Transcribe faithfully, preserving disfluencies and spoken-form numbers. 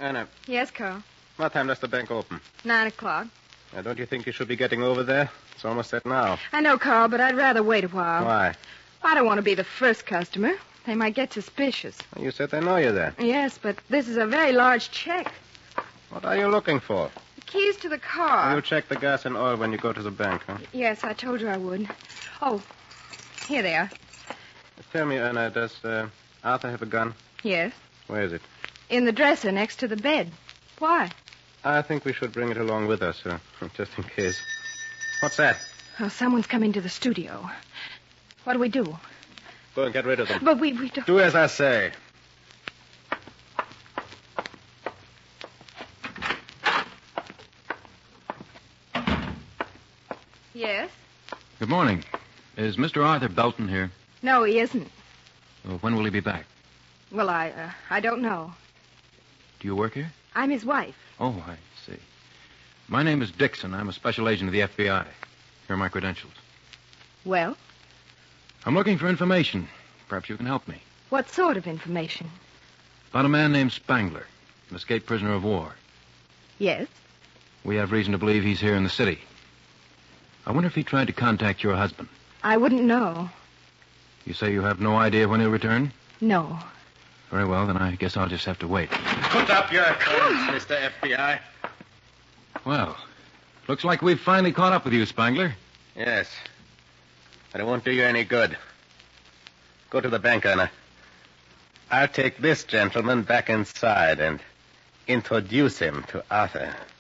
Anna. Yes, Carl? What time does the bank open? Nine o'clock. Now, don't you think you should be getting over there? It's almost set now. I know, Carl, but I'd rather wait a while. Why? I don't want to be the first customer. They might get suspicious. You said they know you there. Yes, but this is a very large check. What are you looking for? The keys to the car. You check the gas and oil when you go to the bank, huh? Yes, I told you I would. Oh, here they are. Tell me, Anna, does uh, Arthur have a gun? Yes. Where is it? In the dresser next to the bed. Why? I think we should bring it along with us, uh, just in case. What's that? Oh, someone's come into the studio. What do we do? Go and get rid of them. But we, we don't... Do as I say. Yes? Good morning. Is Mister Arthur Belton here? No, he isn't. Well, when will he be back? Well, I, uh, I don't know. Do you work here? I'm his wife. Oh, I see. My name is Dixon. I'm a special agent of the F B I. Here are my credentials. Well? I'm looking for information. Perhaps you can help me. What sort of information? About a man named Spangler, an escaped prisoner of war. Yes? We have reason to believe he's here in the city. I wonder if he tried to contact your husband. I wouldn't know. You say you have no idea when he'll return? No. Very well, then I guess I'll just have to wait. Put up your guns, Mister F B I. Well, looks like we've finally caught up with you, Spangler. Yes. But it won't do you any good. Go to the bank, Anna. I'll take this gentleman back inside and introduce him to Arthur.